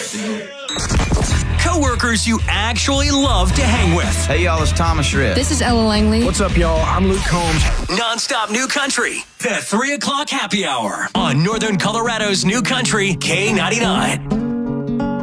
Coworkers you actually love to hang with. Hey, y'all, it's Thomas Shred. This is Ella Langley. What's up, y'all? I'm Luke Combs. Non-stop new country. The 3 o'clock happy hour on Northern Colorado's New Country K99.